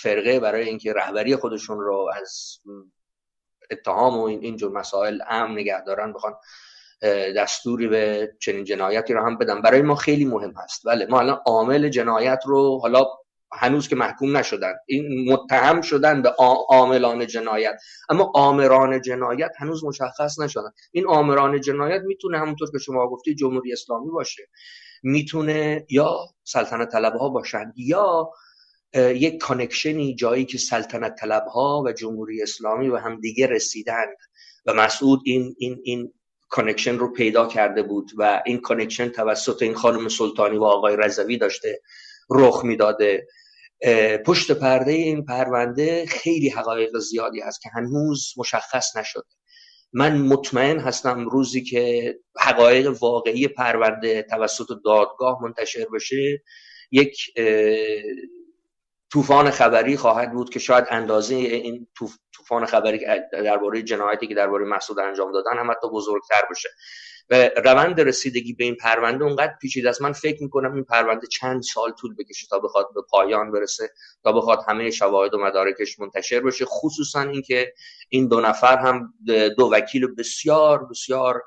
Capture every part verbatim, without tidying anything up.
فرقه برای اینکه رهبری خودشون رو از اتهام و این اینجور مسائل امن نگه دارن بخوان دستوری به چنین جنایتی رو هم بدن، برای ما خیلی مهم هست. بله ما الان عامل جنایت رو، حالا هنوز که محکوم نشدن، این متهم شدن به عاملان جنایت، اما آمران جنایت هنوز مشخص نشدن. این آمران جنایت میتونه همونطور که شما گفتی جمهوری اسلامی باشه، میتونه یا سلطنت طلبها باشن، یا یک کانکشنی جایی که سلطنت طلبها و جمهوری اسلامی و هم دیگه رسیدن و مسعود این این این کانکشن رو پیدا کرده بود و این کانکشن توسط این خانم سلطانی و آقای رضوی داشته رخ میداده. پشت پرده این پرونده خیلی حقایق زیادی هست که هنوز مشخص نشده. من مطمئن هستم روزی که حقایق واقعی پرونده توسط دادگاه منتشر بشه، یک طوفان خبری خواهد بود که شاید اندازه این طوفان خبری درباره جنایتی که درباره مسعود انجام دادن هم حتی بزرگتر بشه. و روند رسیدگی به این پرونده اونقدر پیچیده است، من فکر میکنم این پرونده چند سال طول بکشه تا بخواد به پایان برسه، تا بخواد همه شواهد و مدارکش منتشر بشه، خصوصا اینکه این دو نفر هم دو وکیل بسیار بسیار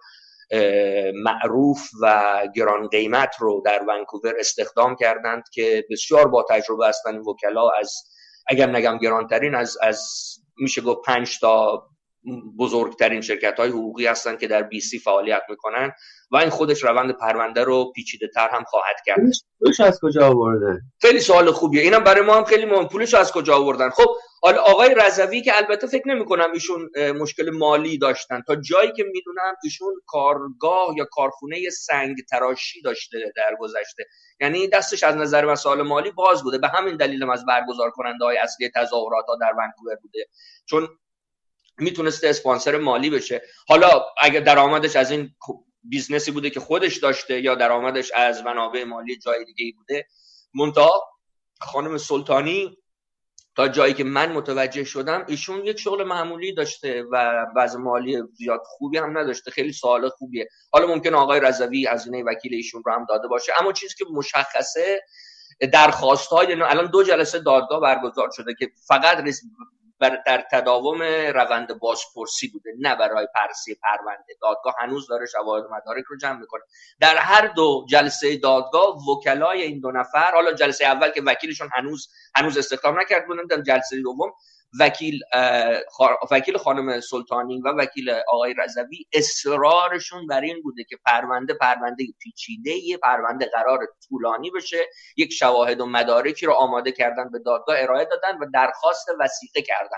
معروف و گران قیمت رو در ونکوور استخدام کردند که بسیار با تجربه هستند. این وکلا از اگر نگم گرانترین از از میشه گفت پنج تا بزرگترین شرکت‌های حقوقی هستند که در بی سی فعالیت میکنن و این خودش روند پرونده رو پیچیده‌تر هم خواهد کرد. پولش از کجا آوردن؟ خیلی سوال خوبیه، اینم برای ما هم خیلی مهم. پولش از کجا آوردن؟ خب حالا آقای رضوی که البته فکر نمی‌کنم ایشون مشکل مالی داشتن، تا جایی که میدونم ایشون کارگاه یا کارخونه سنگ تراشی داشته در گذشته، یعنی دستش از نظر مسائل مالی باز بوده. به همین دلیل هم از برگزار کننده‌های اصلی تظاهرات‌ها در ونکوور بوده، چون میتونسته اسپانسر مالی بشه. حالا اگه درآمدش از این بیزنسی بوده که خودش داشته یا درآمدش از منابع مالی جای دیگه‌ای بوده، منتها خانم سلطانی تا جایی که من متوجه شدم ایشون یک شغل معمولی داشته و وضع مالی زیاد خوبی هم نداشته. خیلی سوال خوبیه. حالا ممکنه آقای رضوی هزینه وکیل ایشون رو هم داده باشه، اما چیزی که مشخصه درخواست‌های الان دو جلسه دادگاه برگزار شده که فقط بر در تداوم روند بازپرسی بوده، نه برای بررسی پرونده. دادگاه هنوز داره شواهد و مدارک رو جمع میکنه. در هر دو جلسه دادگاه وکلای این دو نفر، حالا جلسه اول که وکیلشون هنوز هنوز استخدام نکرد بودن، جلسه دوم وکیل وکیل خانم سلطانی و وکیل آقای رضوی اصرارشون بر این بوده که پرونده پرونده پیچیده‌ای، پرونده قرار طولانی بشه. یک شواهد و مدارکی رو آماده کردن، به دادگاه ارائه دادن و درخواست وثیقه کردن.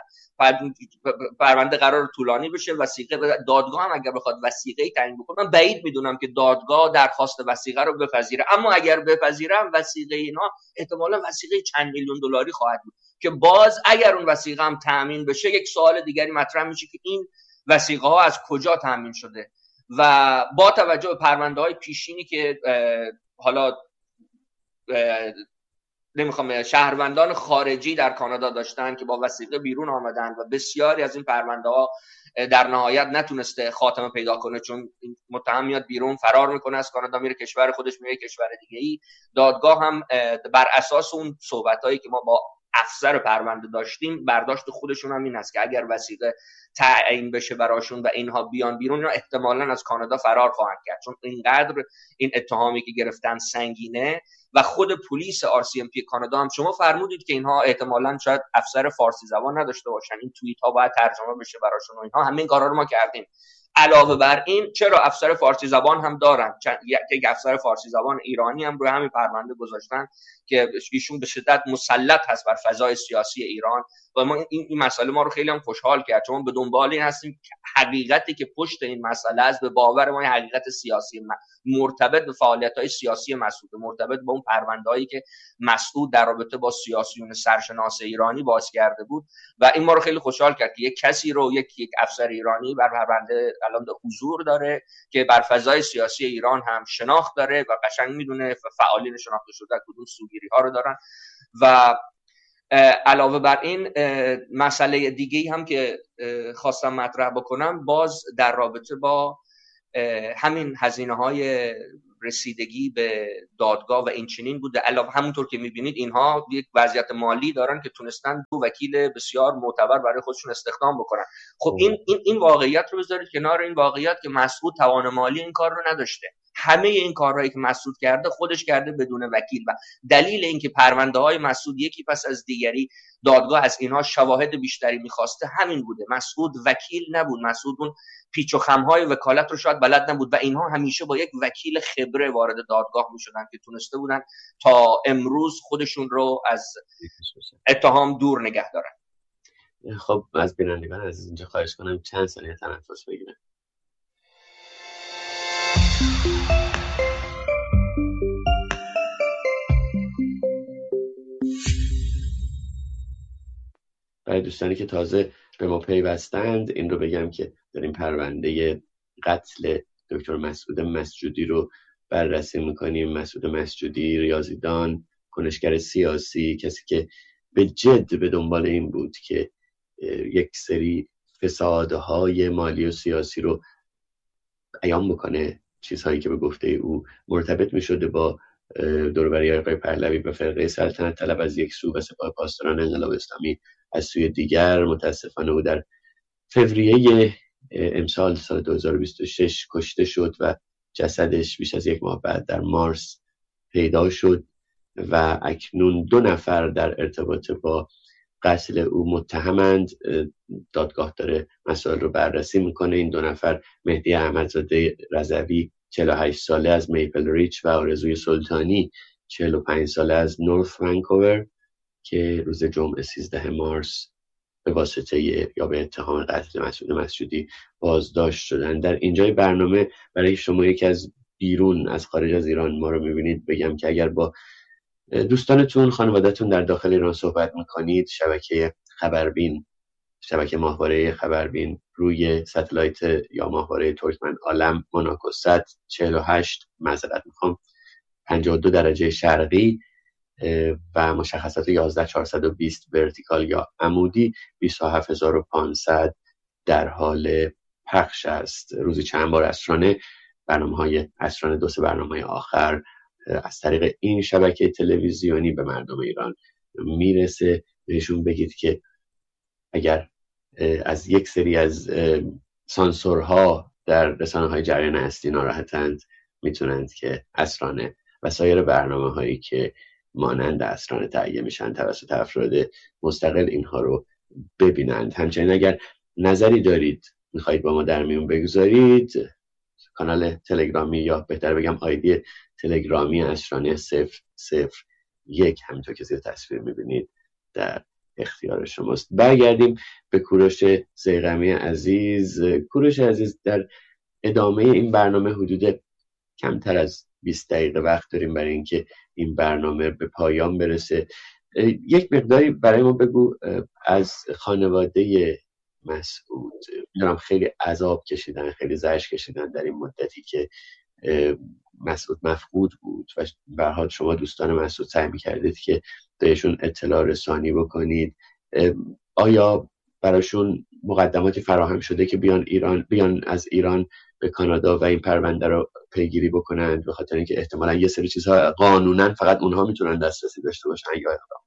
پرونده قرار طولانی بشه، وثیقه دادگاه هم اگر بخواد وثیقه‌ای تعیین بکنه، من بعید میدونم که دادگاه درخواست وثیقه رو بپذیره، اما اگر بپذیرم وثیقه اینا احتمالاً وثیقه چند میلیون دلاری خواهد بود که باز اگر اون وثیقه هم تامین بشه یک سوال دیگری مطرح میشه که این وثیقه ها از کجا تامین شده. و با توجه به پرونده های پیشینی که حالا نمیخوام شهروندان خارجی در کانادا داشتن که با وثیقه بیرون آمدن و بسیاری از این پرونده ها در نهایت نتونسته خاتمه پیدا کنه، چون متهم میاد بیرون فرار میکنه از کانادا میره کشور خودش، میره کشور دیگه ای. دادگاه هم بر اساس اون صحبتایی که ما با افسر پرونده داشتیم برداشت خودشون هم این است که اگر وثیقه تعیین بشه براشون و اینها بیان بیرون، اینا احتمالاً از کانادا فرار خواهند کرد، چون اینقدر این اتهامی که گرفتن سنگینه. و خود پلیس آر سی ام پی کانادا هم شما فرمودید که اینها احتمالاً شاید افسر فارسی زبان نداشته باشن، این توییت ها باید ترجمه بشه براشون و اینها، همین کارا رو ما کردیم. علاوه بر این چرا افسر فارسی زبان هم دارن، یک افسر فارسی زبان ایرانی هم روی همین پرونده گذاشتن که ایشون به شدت مسلط هست بر فضای سیاسی ایران و ما این, این مسئله ما رو خیلی هم خوشحال کرد، چون به دنبال این هستیم حقیقتی که پشت این مسئله است. به باور ما حقیقت سیاسی مرتبط به فعالیت‌های سیاسی مسعود، مرتبط به اون پرونده‌ای که مسعود در رابطه با سیاسیون سرشناس ایرانی باز کرده بود و این ما رو خیلی خوشحال کرد که یک کسی رو یک یک افسر ایرانی بر پرونده الان به حضور داره که بر فضای سیاسی ایران هم شناخت داره و قشنگ میدونه فعالین شناخته شده کدوم سوگیری ها رو دارن. و علاوه بر این مسئله دیگه‌ای هم که خواستم مطرح بکنم باز در رابطه با همین هزینه‌های رسیدگی به دادگاه و این چنین بوده. علاوه همونطور که میبینید اینها یک وضعیت مالی دارن که تونستن دو وکیل بسیار معتبر برای خودشون استخدام بکنن. خب این این این واقعیت رو بذارید کنار این واقعیت که مسعود توان مالی این کار رو نداشته. همه این کارهایی که مسعود کرده خودش کرده بدون وکیل و دلیل اینکه پرونده های مسعود یکی پس از دیگری دادگاه از اینها شواهد بیشتری میخواسته همین بوده. مسعود وکیل نبود، مسعود اون پیچ و خم‌های وکالت رو شاید بلد نبود و اینها همیشه با یک وکیل خبره وارد دادگاه میشدن که تونسته بودن تا امروز خودشون رو از اتهام دور نگه دارن. خب از بینندگان از اینجا خواهش کنم چند ثانیه تنفس بگیرن. برای دوستانی که تازه به ما پیوستند این رو بگم که داریم پرونده قتل دکتر مسعود مسجودی رو بررسی میکنیم. مسعود مسجودی ریاضیدان، کنشگر سیاسی، کسی که به جد به دنبال این بود که یک سری فسادهای مالی و سیاسی رو عیان بکنه، چیزهایی که به گفته او مرتبط میشده با دوربری آقای پهلوی و فرقه سلطنت طلب از یک سو و سپاه پاسداران انقلاب اسلامی از سوی دیگر. متاسفانه او در فوریه امسال سال دو هزار و بیست و شش کشته شد و جسدش بیش از یک ماه بعد در مارس پیدا شد و اکنون دو نفر در ارتباط با قتل او متهمند. دادگاه داره مسائل رو بررسی میکنه. این دو نفر مهدی احمدزاده رضوی چهل و هشت ساله از میپل ریچ و آرزوی سلطانی چهل و پنج ساله از نورث ونکوور که روز جمعه سیزده مارس به واسطه یا به اتهام قتل مسعود مسجودی بازداشت شدن. در اینجای برنامه برای شما یکی از بیرون از خارج از ایران ما رو میبینید بگم که اگر با دوستانتون خانوادهتون در داخل ایران صحبت میکنید، شبکه خبربین، شبکه ماهواره خبربین روی ستلایت یا ماهواره ترکمن عالم موناکو صد چهل و هشت معذرت میخوام پنجاه و دو درجه شرقی و مشخصات یازده چهارصد و بیست ورتیکال یا عمودی بیست و هفت هزار و پانصد در حال پخش است. روزی چند بار عصرانه برنامه‌های عصرانه دو سه برنامه آخر از طریق این شبکه تلویزیونی به مردم ایران میرسه. بهشون بگید که اگر از یک سری از سانسورها در رسانه‌های جریان اصلی ناراحتند میتونند که عصرانه و سایر برنامه‌هایی که مانند عصرانه تهیه میشن توسط افراد مستقل اینها رو ببینند. همچنین اگر نظری دارید میخواهید با ما در میون بگذارید، کانال تلگرامی یا بهتر بگم آیدی تلگرامی عصرانه صفر صفر یک همینطور که زیر تصویر میبینید در اختیار شماست. برگردیم به کوروش ضیغمی عزیز. کوروش عزیز، در ادامه این برنامه حدود کمتر از بیست دقیقه وقت داریم برای اینکه این برنامه به پایان برسه. یک مقداری برای ما بگو از خانواده مسعود. میدونم خیلی عذاب کشیدن، خیلی زجر کشیدن در این مدتی که مسعود مفقود بود و به هر حال شما دوستان مسعود سعی می‌کردید که بهشون اطلاع رسانی بکنید. آیا براشون مقدماتی فراهم شده که بیان ایران، بیان از ایران به کانادا و این پرونده رو پیگیری بکنند، به خاطر اینکه احتمالاً یه سری چیزها قانونا فقط اونها میتونن دسترسی داشته باشن یا اقدام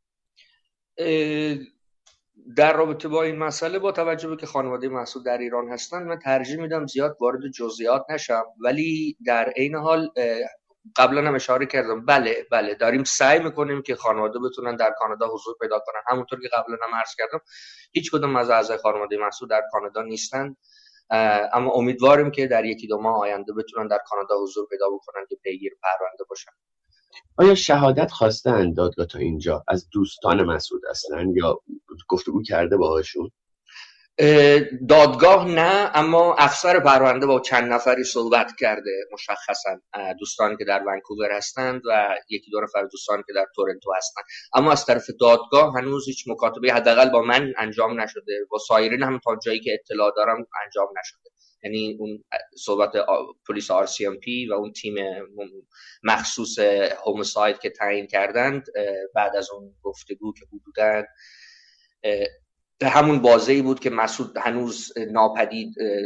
بکنن؟ در رابطه با این مسئله با توجه به که خانواده مسعود در ایران هستن من ترجیح میدم زیاد وارد جزئیات نشم، ولی در عین حال قبلا هم اشاره کردم بله بله داریم سعی میکنیم که خانواده بتونن در کانادا حضور پیدا کنن. همونطور که قبلا هم عرض کردم هیچ کدوم از اعضای خانواده مسعود در کانادا نیستن، اما امیدواریم که در یکی دو ماه آینده بتونن در کانادا حضور پیدا بکنن که پیگیر پرونده باشن. آیا شهادت خواستن دادگاه تا اینجا از دوستان مسعود اصلا یا گفتگو کرده باهاشون؟ دادگاه نه، اما افسر پرونده با چند نفری صحبت کرده، مشخصا دوستانی که در ونکوور هستند و یکی دو نفر دوستانی که در تورنتو هستند، اما از طرف دادگاه هنوز هیچ مکاتبه حداقل با من انجام نشده، با سایرین هم تا جایی که اطلاع دارم انجام نشده. یعنی اون صحبت پلیس آر سی ام پی و اون تیم مخصوص هومساید که تعیین کردند بعد از اون گفتگو که حدوداً به همون بازه‌ای بود که مسعود هنوز ناپدید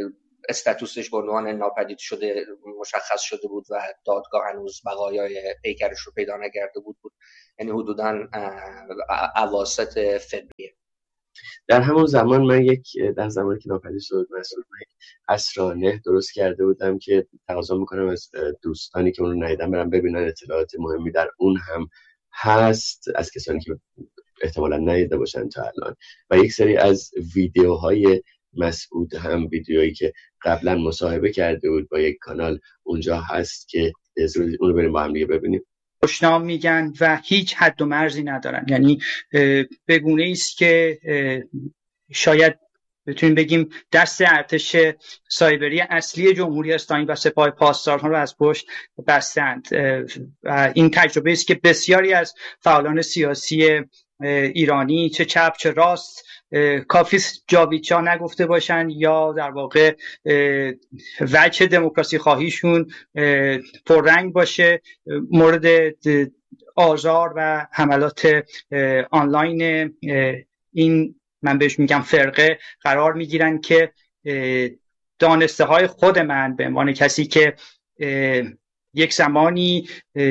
استاتوسش به عنوان ناپدید شده مشخص شده بود و دادگاه هنوز بقایای پیکرش رو پیدا نکرده بود بود یعنی حدوداً اواسط فوریه. در همون زمان من یک در زمانی که ناپدید شد مسعود، من یک اسرانه درست کرده بودم که تقاضا میکنم از دوستانی که اون رو ندیدن برن ببینن، اطلاعات مهمی در اون هم هست از کسانی که احتمالا ندیده باشن تا الان، و یک سری از ویدیوهای مسعود هم ویدیویی که قبلا مصاحبه کرده بود با یک کانال اونجا هست که اون رو بریم با هم دیگه ببینیم. خوشنام میگن و هیچ حد و مرزی ندارن، یعنی به گونه است که شاید بتونیم بگیم دست ارتش سایبری اصلی جمهوری اسلامی و سپاه پاسداران رو از پشت بستند. این تجربه است که بسیاری از فعالان سیاسی ایرانی چه چپ چه راست کافی جاویدچا نگفته باشن یا در واقع وجه دموکراسی خواهیشون پررنگ باشه، مورد آزار و حملات آنلاین این من بهش میگم فرقه قرار میگیرن که دانسته های خود من به عنوان کسی که یک زمانی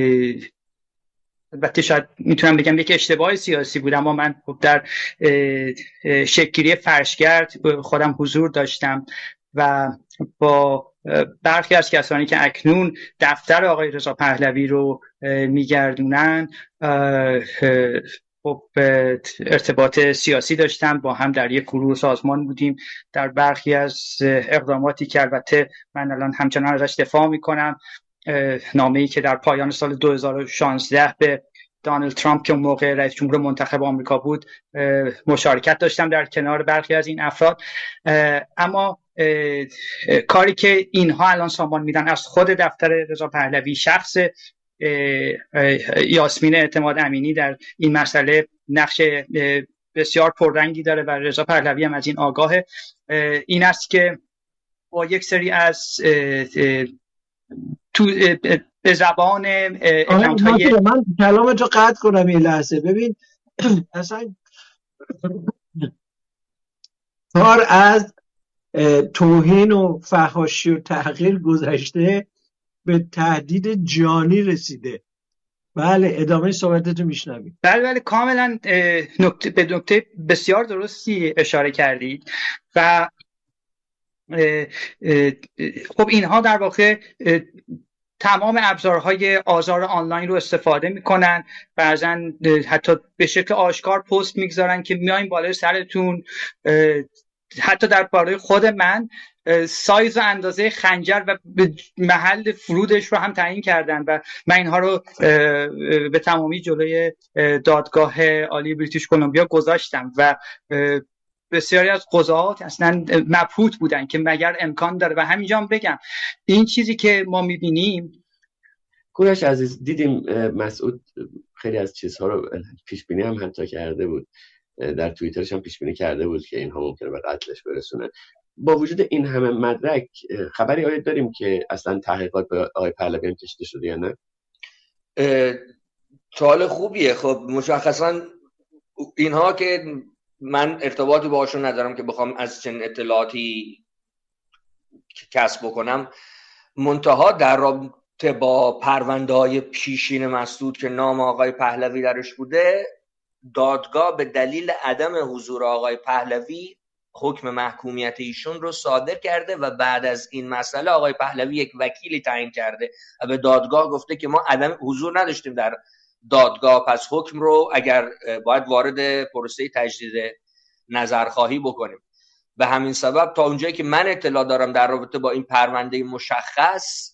البته شاید میتونم بگم یک اشتباه سیاسی بود، اما من در شکل‌گیری فرشگرد خودم حضور داشتم و با برخی از کسانی که اکنون دفتر آقای رضا پهلوی رو میگردونن خب ارتباط سیاسی داشتم، با هم در یک گروه سازمان بودیم. در برخی از اقداماتی که البته من الان همچنان ازش دفاع میکنم، نامه‌ای که در پایان سال دو هزار و شانزده به دونالد ترامپ که اون موقع رئیس جمهور منتخب آمریکا بود مشارکت داشتم در کنار برخی از این افراد. اما کاری که اینها الان سامان میدن از خود دفتر رضا پهلوی، شخص یاسمین اعتماد امینی در این مسئله نقش بسیار پررنگی داره و رضا پهلوی هم از این آگاهه، این است که با یک سری از تو به زبان های من کلامتو قطع کنم یه لحظه. ببین اصلا کار از توهین و فحاشی و تحقیر گذشته به تهدید جانی رسیده. بله ادامه صحبتتو میشنویم. بله بله کاملا نکته به نکته بسیار درستی اشاره کردید و خب اینها در واقع تمام ابزارهای آزار آنلاین رو استفاده میکنن، بعضن حتی به شکل آشکار پست میگذارن که میایم بالای سرتون. حتی در باره خود من سایز و اندازه خنجر و محل فرودش رو هم تعیین کردن و من اینها رو به تمامی جلوی دادگاه عالی بریتیش کلمبیا گذاشتم و بسیاری از قضات اصلا مبهوت بودن که مگر امکان داره. و همینجا هم بگم این چیزی که ما میبینیم، کوروش عزیز، دیدیم مسعود خیلی از چیزها رو پیش بینی هم حتی کرده بود، در توییترش هم پیش بینی کرده بود که اینها ممکنه به قتلش برسونن. با وجود این همه مدرک خبری آیا داریم که اصلا تحقیقات به آقای پهلوی هم کشیده شده یا نه؟ سوال خوبیه. خب مشخصا اینها که من ارتباطی باهاشون ندارم که بخوام از چنین اطلاعاتی کسب بکنم، منتها در رابطه با پرونده‌های پیشین مسعود که نام آقای پهلوی درش بوده، دادگاه به دلیل عدم حضور آقای پهلوی حکم محکومیت ایشون رو صادر کرده و بعد از این مسئله آقای پهلوی یک وکیلی تعیین کرده و به دادگاه گفته که ما عدم حضور نداشتیم در دادگاه، پس حکم رو اگر باید وارد پروسه تجدید نظرخواهی بکنیم. به همین سبب تا اونجایی که من اطلاع دارم در رابطه با این پرونده مشخص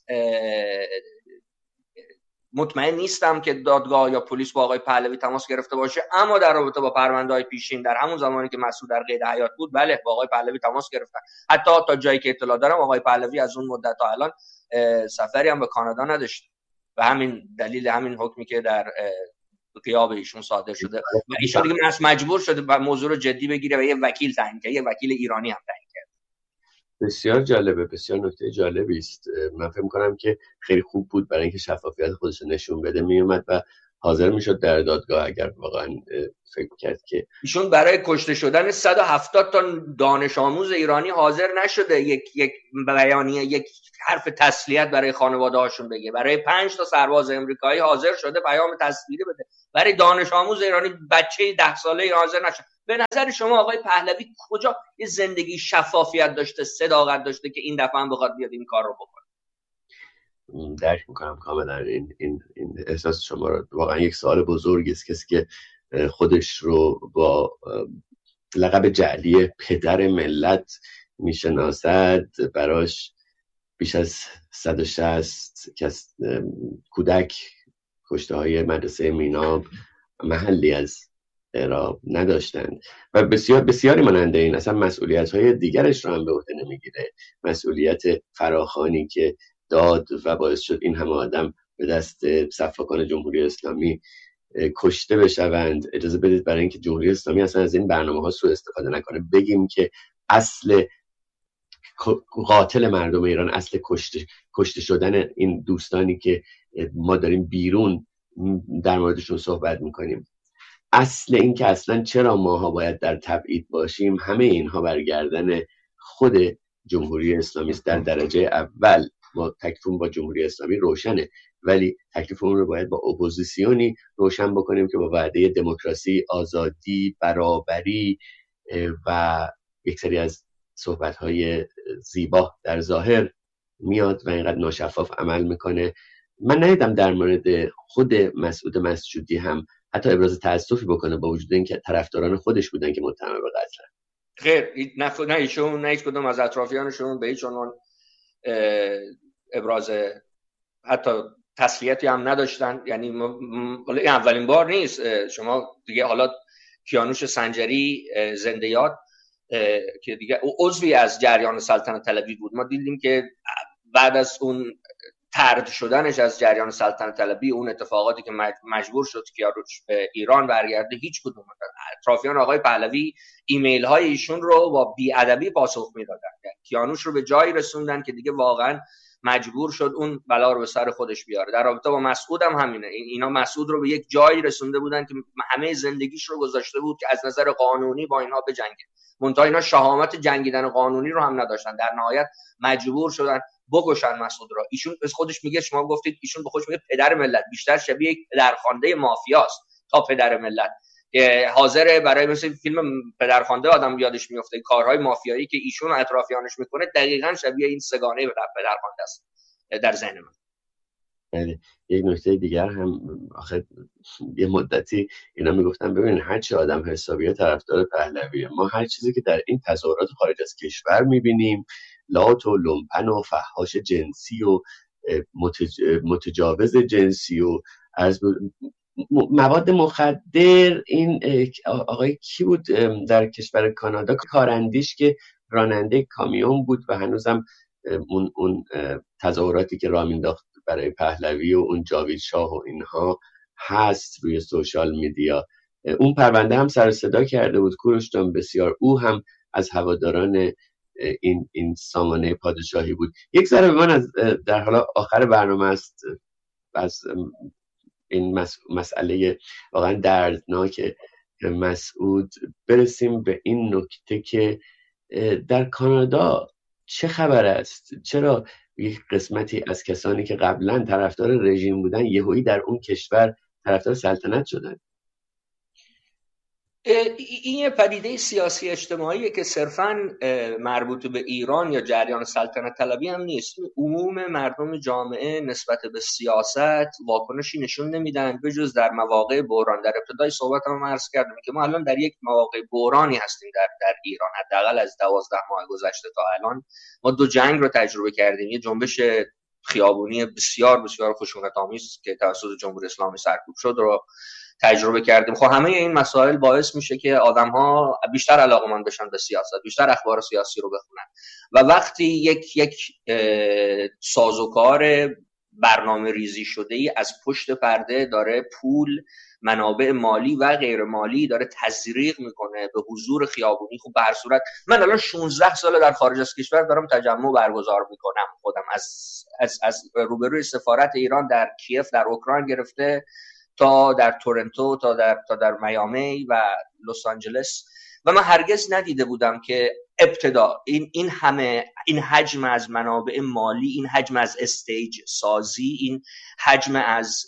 مطمئن نیستم که دادگاه یا پلیس با آقای پهلوی تماس گرفته باشه، اما در رابطه با پرونده‌های پیشین در همون زمانی که مسعود در قید حیات بود، بله با آقای پهلوی تماس گرفتن. حتی تا جایی که اطلاع دارم آقای پهلوی از اون مدت تا الان سفری هم به کانادا نداشت و همین دلیل همین حکمی که در غیاب ایشون صادر شده و ایشون دیگه مجبور شده و موضوع رو جدی بگیره و یه وکیل تعیین کرد، یه وکیل ایرانی هم تعیین کرد. بسیار جالبه، بسیار نکته جالبی است. من فکر می‌کنم که خیلی خوب بود برای اینکه شفافیت خودش نشون بده، میومد و حاضر میشد در دادگاه اگر واقعا فکر کرد که ایشون برای کشته شدن صد و هفتاد تا دانش آموز ایرانی حاضر نشده یک یک بیانیه، یک حرف تسلیت برای خانواده هاشون بگه. برای پنج تا سرباز امریکایی حاضر شده پیام تسلیت بده، برای دانش آموز ایرانی بچه ده ساله حاضر نشد. به نظر شما آقای پهلوی کجا یه زندگی شفافیت داشته، صداقت داشته که این دفعه هم بخواد بیاد این کار رو بکنه؟ درک میکنم کاملا این این این احساس شما رو. واقعا یک سوال بزرگی است. کسی که خودش رو با لقب جعلی پدر ملت میشناسد، براش بیش از صد و شصت کس کودک کشته های مدرسه میناب محلی از اعراب نداشتند و بسیار بسیاری ماننده این اصلا مسئولیت های دیگرش رو هم به عهده نمیگیره. مسئولیت فراخوانی که داد و باعث شد این همه آدم به دست صفاکان جمهوری اسلامی کشته بشوند. اجازه بدید برای اینکه جمهوری اسلامی اصلا از این برنامه ها سوء استفاده نکنه بگیم که اصل قاتل مردم ایران، اصل کشته کشته شدن این دوستانی که ما داریم بیرون در موردشون صحبت میکنیم، اصل این که اصلا چرا ماها باید در تبعید باشیم، همه اینها برگردن خود جمهوری اسلامی است. در درجه اول ما تکلیفمون با جمهوری اسلامی روشنه، ولی تکلیفمون رو باید با اپوزیسیونی روشن بکنیم که با وعده دموکراسی، آزادی، برابری و یک سری از صحبت‌های زیبا در ظاهر میاد و اینقدر ناشفاف عمل میکنه. من ندیدم در مورد خود مسعود مسجودی هم حتی ابراز تأسفی بکنه، با وجود اینکه طرفداران خودش بودن که متهم به قتل. خیر، نه نه ایشون نه هیچ کدوم از اطرافیانشون به هیچ عنوان ابراز حتی تسلیتی هم نداشتن. یعنی این اولین بار نیست. شما دیگه حالا کیانوش سنجری زنده یاد که دیگه عضوی از جریان سلطنت طلبی بود، ما دیدیم که بعد از اون طرد شدنش از جریان سلطنت طلبی، اون اتفاقاتی که مجبور شد کیانوش به ایران برگرده، هیچ کدوم اطرافیان آقای پهلوی ایمیل های ایشون رو با بی‌ادبی پاسخ میدادن. کیانوش رو به جایی رسوندن که دیگه واقعا مجبور شد اون بلا رو به سر خودش بیاره. در رابطه با مسعود هم همینه. اینا مسعود رو به یک جایی رسونده بودن که همه زندگیش رو گذاشته بود که از نظر قانونی با اینها بجنگه، منتها اینا شهامت جنگیدن قانونی رو هم نداشتن. در نهایت مجبور شدن بکشن مسعود را. ایشون از خودش میگه، شما گفتید ایشون به خودش میگه پدر ملت، بیشتر شبیه یک پدرخوانده مافیاست تا پدر ملت که حاضر برای مثل فیلم پدرخوانده آدم یادش میفته کارهای مافیایی که ایشون و اطرافیانش میکنه دقیقاً شبیه این سگانه پدرخوانده است در ذهن من. بله، یک نکته دیگر هم آخه یه مدتی اینا میگفتن ببینید هر چی آدم حسابیه طرفدار پهلویه، ما هر چیزی که در این تظاهرات خارج از کشور میبینیم، لات و لومپن و فحاش جنسی و متج... متجاوز جنسی و از مواد مخدر، این آقای کی بود در کشور کانادا کاراندیش که راننده کامیون بود و هنوزم اون اون تظاهراتی که راه مینداخت برای پهلوی و اون جاوید شاه و اینها هست روی سوشال میدیا. اون پرونده هم سر صدا کرده بود کوروش جان بسیار. او هم از هواداران این این سامانه پادشاهی بود. یک ذره به من از در حالا آخر برنامه است از این مس... مسئله واقعا دردناک مسعود برسیم به این نکته که در کانادا چه خبر است؟ چرا یک قسمتی از کسانی که قبلا طرفدار رژیم بودن یهویی در اون کشور طرفدار سلطنت شدن؟ این یه پدیده سیاسی اجتماعیه که صرفاً مربوط به ایران یا جریان سلطنت طلبی هم نیست. عموم مردم جامعه نسبت به سیاست واکنشی نشون نمیدن به جز در مواقع بحران. در ابتدای صحبتم عرض کردم که ما الان در یک مواقع بحرانی هستیم در در ایران. حداقل از دوازده ماه گذشته تا الان ما دو جنگ رو تجربه کردیم. یه جنبش خیابونی بسیار بسیار خشونت‌آمیز که توسط جمهوری اسلامی سرکوب شد رو تجربه کردیم. خب همه این مسائل باعث میشه که آدم‌ها بیشتر علاقه‌مند بشن به سیاست، بیشتر اخبار سیاسی رو بخونن و وقتی یک یک سازوکار برنامه ریزی شده ای از پشت پرده داره پول، منابع مالی و غیر مالی داره تزریق میکنه به حضور خیابونی، خب به هر صورت من الان شانزده سال در خارج از کشور دارم تجمع برگزار میکنم. خودم از از از روبروی سفارت ایران در کیف در اوکراین گرفته تا در تورنتو تا در تا در میامی و لس آنجلس و من هرگز ندیده بودم که ابتدا این این همه این حجم از منابع مالی، این حجم از استیج سازی، این حجم از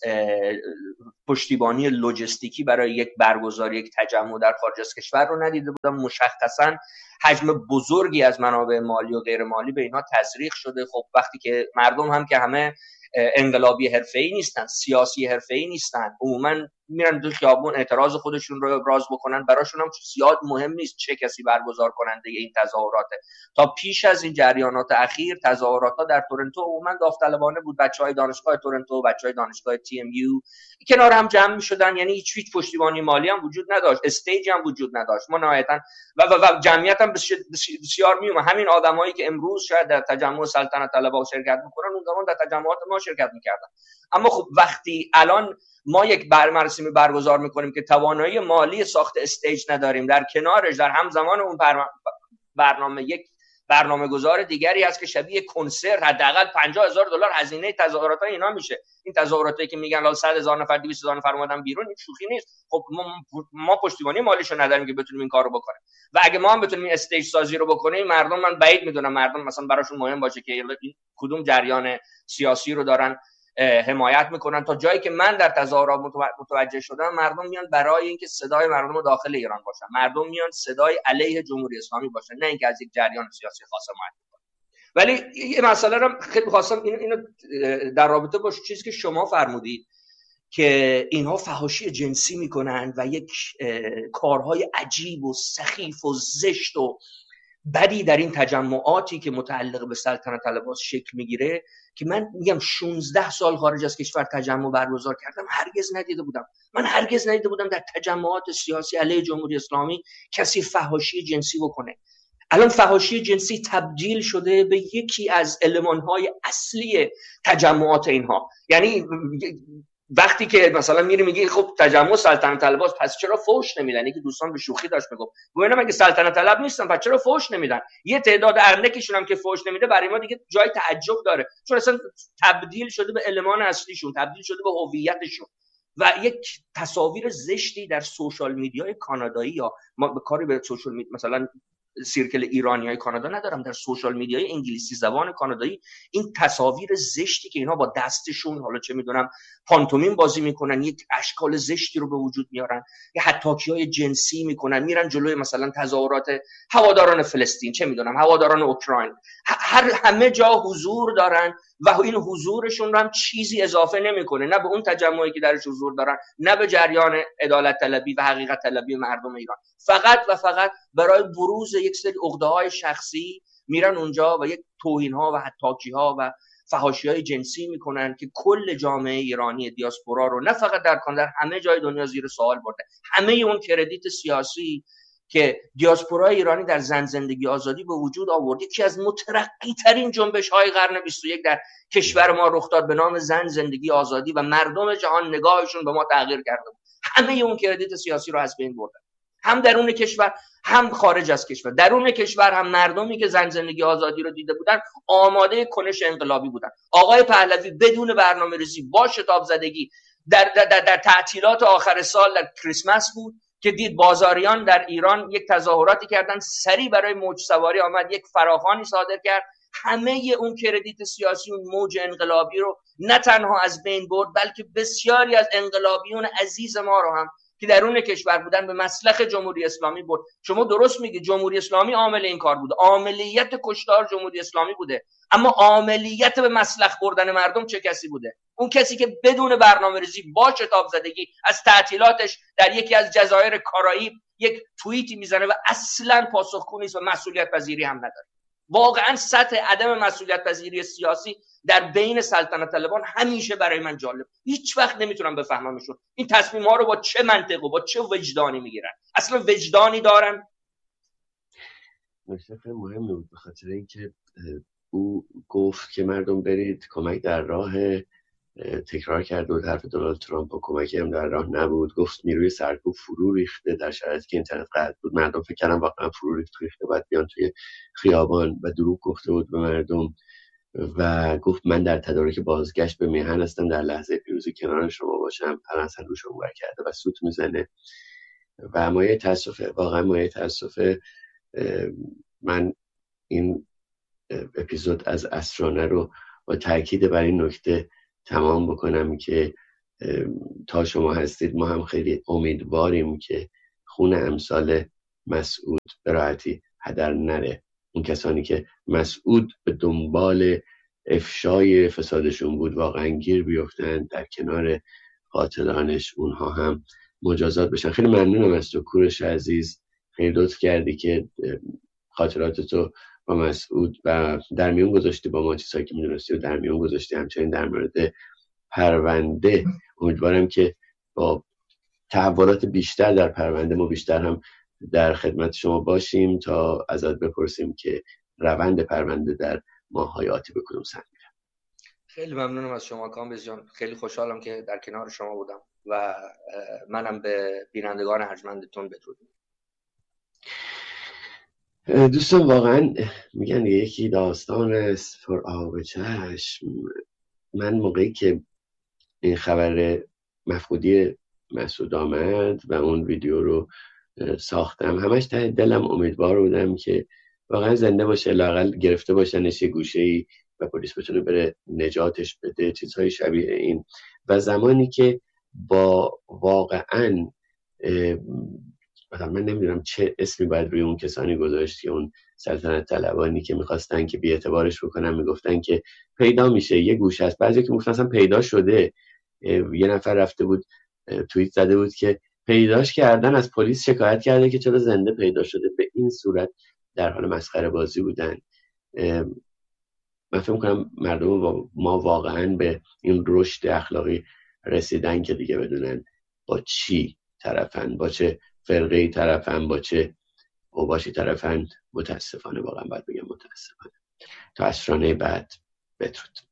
پشتیبانی لوجستیکی برای یک برگزاری یک تجمع در خارج از کشور رو ندیده بودم. مشخصاً حجم بزرگی از منابع مالی و غیر مالی به اینها تزریق شده. خب وقتی که مردم هم که همه انقلابی حرفه‌ای نیستن، سیاسی حرفه‌ای نیستن، عموما میرن تو خیابون اعتراض خودشون رو ابراز بکنن، براشون هم زیاد مهم نیست چه کسی برگزار کننده این تظاهراته. تا پیش از این جریانات اخیر تظاهرات‌ها در تورنتو عموما داوطلبانه بود. بچهای دانشگاه تورنتو، بچهای دانشگاه تی ام یو کنار هم جمع می‌شدن، یعنی هیچ هیچ پشتیبانی مالی هم وجود نداشت، استیج هم وجود نداشت. ما نهایتاً و, و, و جمعیت هم بسیار میومد. همین آدمایی که امروز شاید در تجمع سلطنت طلبها شرکت می‌کنن اون زمان در تجمعات ما شرکت می‌کردن. اما خب وقتی الان ما یک برنامه‌ریزی برگزار می‌کنیم که توانایی مالی ساخت استیج نداریم، در کنارش در همزمان اون برنامه یک برنامه‌گذار دیگری هست که شبیه کنسرت حداقل پنجاه هزار دلار هزینه تظاهرات اینا میشه. این تظاهراتی که میگن لا صد هزار نفر دویست هزار نفر اومدن بیرون، این شوخی نیست. خب ما, ما پشتیبانی مالیشو نداریم که بتونیم این کارو بکنیم. و اگه ما هم بتونیم این استیج سازی رو بکنیم، مردم، من بعید میدونم مردم مثلا براشون مهم باشه که کدوم جریان سیاسی رو دارن حمایت میکنن. تا جایی که من در تظاهرات متوجه شدم، مردم میان برای اینکه صدای مردم رو داخل ایران باشن، مردم میان صدای علیه جمهوری اسلامی باشن، نه اینکه از یک جریان سیاسی خاص حمایت کنن. ولی یه مسئله رو خیلی خواستم اینو اینو در رابطه با چیزی که شما فرمودید که اینها فحاشی جنسی میکنن و یک کارهای عجیب و سخیف و زشت و بدی در این تجمعاتی که متعلق به سلطنت طلبها شکل میگیره، که من میگم شانزده سال خارج از کشور تجمع برگزار کردم، هرگز ندیده بودم. من هرگز ندیده بودم در تجمعات سیاسی علیه جمهوری اسلامی کسی فحاشی جنسی بکنه. الان فحاشی جنسی تبدیل شده به یکی از المان‌های اصلی تجمعات اینها. یعنی وقتی که مثلا میری میگی خب تجمع سلطنت طلباست، پس چرا فحش نمیدن؟ یکی دوستان به شوخی داشت میگفت گویا مگه سلطنت طلب نیستن، پس چرا فحش نمیدن؟ یه تعداد اندکشون هم که فحش نمیده برای ما دیگه جای تعجب داره، چون اصلا تبدیل شده به المان اصلیشون، تبدیل شده به هویتشون. و یک تصاویر زشتی در سوشال میدیای کانادایی، یا ما به کاری به سوشال میدیا مثلا سیرکل ایرانیای کانادا ندارم، در سوشال میدیای انگلیسی زبان کانادایی این تصاویر زشتی که اینا با دستشون حالا چه میدونم پانتومیم بازی میکنن، یک اشکال زشتی رو به وجود میارن، یا حتاکی‌های جنسی میکنن، میرن جلوی مثلا تظاهرات هواداران فلسطین، چه میدونم هواداران اوکراین، هر همه جا حضور دارن و این حضورشون رو هم چیزی اضافه نمیکنه، نه به اون تجمعی که درش حضور دارن، نه به جریان عدالت طلبی و حقیقت طلبی مردم ایران. فقط و فقط برای بروز یک سری عقده‌های شخصی میرن اونجا و یک توهین‌ها و حتاکی‌ها و فحاشی‌های جنسی میکنن که کل جامعه ایرانی دیاسپورا رو نه فقط در کانادا، در همه جای دنیا زیر سوال برده. همه اون کردیت سیاسی که دیاسپورا ایرانی در زن زندگی آزادی به وجود آورد، یکی از مترقی ترین جنبش های قرن بیست و یک در کشور ما رخ داد به نام زن زندگی آزادی و مردم جهان نگاهشون به ما تغییر کرده بود. همه اون کردیت سیاسی رو از بین بردن، هم درون کشور هم خارج از کشور. درون کشور هم مردمی که زن زندگی آزادی رو دیده بودن آماده کنش انقلابی بودن. آقای پهلوی بدون برنامه‌ریزی با شتاب زدگی در در, در, در تعطیلات آخر سال در کریسمس بود که دید بازاریان در ایران یک تظاهراتی کردن، سری برای موج سواری آمد یک فراخوانی صادر کرد، همه اون کردیت سیاسی اون موج انقلابی رو نه تنها از بین برد، بلکه بسیاری از انقلابیون عزیز ما رو هم که درون کشور بودن به مسلخ جمهوری اسلامی برد. شما درست میگی جمهوری اسلامی عامل این کار بوده، عاملیت کشتار جمهوری اسلامی بوده، اما عاملیت به مسلخ بردن مردم چه کسی بوده؟ اون کسی که بدون برنامه‌ریزی با شتاب زدگی از تعطیلاتش در یکی از جزایر کارائیب یک توییتی میزنه و اصلاً پاسخگو نیست و مسئولیت پذیری هم نداره. واقعاً سطح عدم مسئولیت پذیری سیاسی در بین سلطنت طلبان همیشه برای من جالب، هیچ وقت نمیتونم بفهممشون این تصمیم ها رو با چه منطق و با چه وجدانی میگیرن. اصلا وجدانی دارن؟ نکته خیلی مهمی بود، به خاطر اینکه او گفت که مردم برید کمک در راه، تکرار کرده بود حرف دونالد ترامپ و کمکی هم در راه نبود. گفت نیروی سرکوب فرو ریخته در شرایطی که اینترنت قطع بود. مردم فکر کردن واقعا فرو ریخته باید بیان توی خیابان و دروغ گفته بود به مردم. و گفت من در تدارک بازگشت به میهن هستم، در لحظه پیروزی کنار شما باشم. الان اصلا رو شما بر کرده و سوت میزنه و مایه تاسفه، واقعا مایه تاسفه. من این اپیزود از اسرانه رو با تاکید بر این نکته تمام بکنم که تا شما هستید ما هم خیلی امیدواریم که خون امثال مسعود به راحتی هدر نره. اون کسانی که مسعود به دنبال افشای فسادشون بود واقعا گیر بیفتن، در کنار قاتلانش اونها هم مجازات بشن. خیلی ممنونم از تو کوروش عزیز، خیلی لطف کردی که خاطراتتو با مسعود و در میون گذاشتی با ما چیزایی که میدونستی و در میون گذاشتی، همچنین در مورد پرونده. امیدوارم که با تحولات بیشتر در پرونده ما بیشتر هم در خدمت شما باشیم تا ازت بپرسیم که روند پرونده در ماه‌های آتی به کدوم سمت میره. خیلی ممنونم از شما کامبیز جان، خیلی خوشحالم که در کنار شما بودم و منم به بینندگان ارجمندتون بدرود. دوستان واقعا میگن یکی داستان است پر آب چشم. من موقعی که این خبر مفقودی مسعود آمد و اون ویدیو رو ساختم، همش ته دلم امیدوار بودم که واقعا زنده باشه، لااقل گرفته باشنش یه گوشه‌ای و پلیس بتونه بره نجاتش بده، چیزهای شبیه این. و زمانی که با واقعا من نمیدونم چه اسمی باید روی اون کسانی گذاشت که اون سلطنت طلبانی که میخواستن که بی اعتبارش بکنن، میگفتن که پیدا میشه یه گوشه است، بعضی که میگفتن اصلا پیدا شده. یه نفر رفته بود توییت زده بود که پیداش کردن، از پلیس شکایت کرده که چرا زنده پیدا شده. به این صورت در حال مسخره بازی بودن. من فکر می‌کنم مردم ما واقعا به این رشد اخلاقی رسیدن که دیگه بدونن با چی طرفن، با چه فرقه‌ای طرفن، با چه اوباشی طرفن. متاسفانه، واقعا باید بگم متاسفانه. تا اسرانه بعد بدرود.